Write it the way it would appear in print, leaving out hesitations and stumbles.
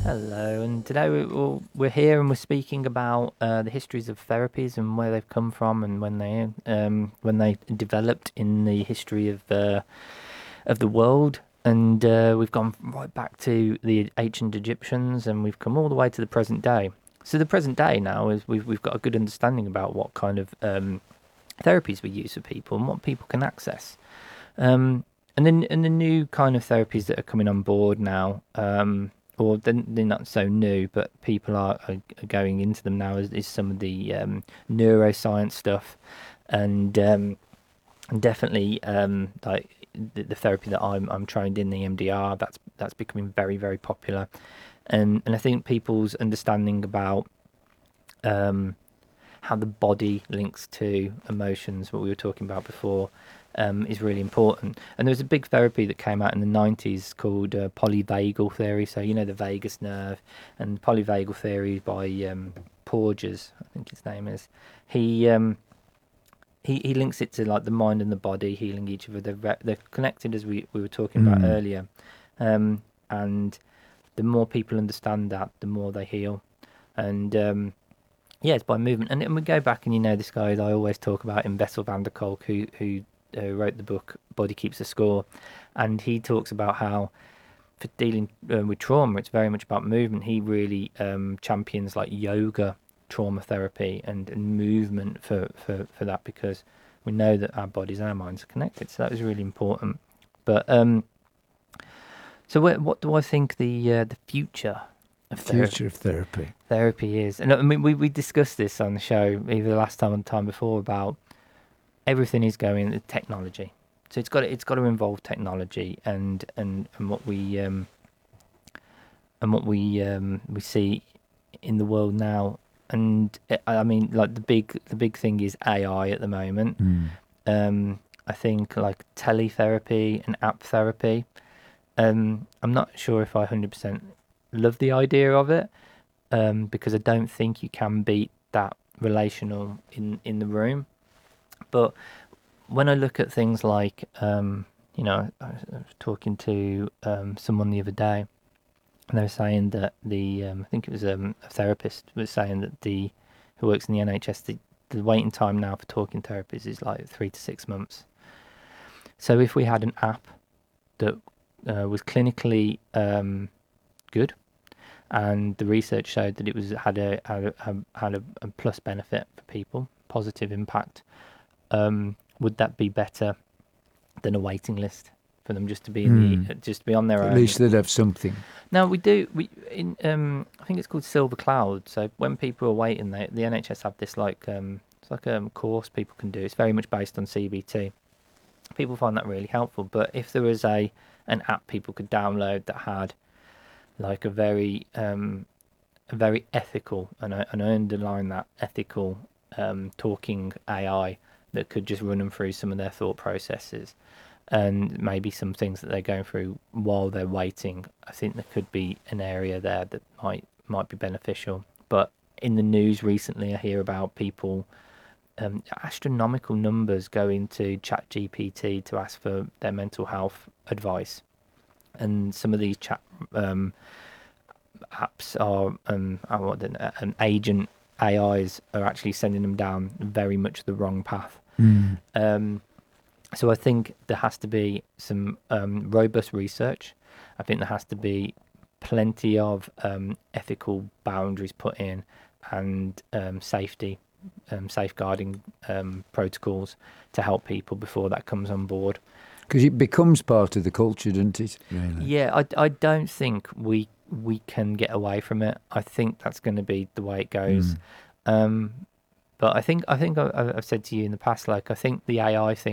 Hello, and today we're here and we're speaking about the histories of therapies and where they've come from and when they developed in the history of the world. And we've gone right back to the ancient Egyptians, and we've come all the way to the present day. So the present day now is we've got a good understanding about what kind of therapies we use for people and what people can access. And the new kind of therapies that are coming on board now, or they're not so new, but people are going into them now, is some of the neuroscience stuff, and definitely like the therapy that I'm trained in, the EMDR, that's becoming very, very popular, and I think people's understanding about how the body links to emotions, what we were talking about before, is really important. And there was a big therapy that came out in the 90s called polyvagal theory. So, you know, the vagus nerve, and polyvagal theory by Porges, I think his name is. He, he links it to like the mind and the body healing each other. They're connected, as we were talking about earlier. And the more people understand that, the more they heal. And yeah, it's by movement. And we go back, and you know this guy that I always talk about, in Bessel van der Kolk, who wrote the book Body Keeps the Score, and he talks about how for dealing with trauma, it's very much about movement. He really champions like yoga trauma therapy and movement for that, because we know that our bodies and our minds are connected. So that was really important. But so what do I think the future of therapy is? And I mean, we discussed this on the show either the last time or the time before about everything is going to technology. So it's got to involve technology and what we we see in the world now. And I mean, like the big thing is AI at the moment. I think like teletherapy and app therapy. I'm not sure if I 100% love the idea of it, because I don't think you can beat that relational in the room. But when I look at things like, you know, I was talking to someone the other day, and they were saying that I think it was a therapist was saying that who works in the NHS, the waiting time now for talking therapies is like 3 to 6 months. So if we had an app that was clinically good, and the research showed that it was had a plus benefit for people, positive impact, would that be better than a waiting list for them just to be just to be on their own? At least they'd have something. Now we do. I think it's called Silver Cloud. So when people are waiting, the NHS have this like it's like a course people can do. It's very much based on CBT. People find that really helpful. But if there was an app people could download that had like a very ethical, and I underline that, ethical talking AI that could just run them through some of their thought processes and maybe some things that they're going through while they're waiting, I think there could be an area there that might be beneficial. But in the news recently, I hear about people, astronomical numbers, going to ChatGPT to ask for their mental health advice, and some of these chat apps are agent AIs are actually sending them down very much the wrong path. So I think there has to be some robust research. I think there has to be plenty of ethical boundaries put in, and safeguarding protocols to help people before that comes on board. Because it becomes part of the culture, doesn't it? Really? Yeah, I don't think we can get away from it. I think that's going to be the way it goes. But I think I've said to you in the past, like I think the AI thing